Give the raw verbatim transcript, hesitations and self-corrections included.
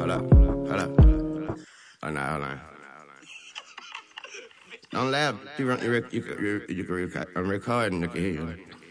Hold up. Hold up. Oh, no, hold on. Don't laugh. You, run, you, rec- you, you, you, you can record. I'm recording. Look at here.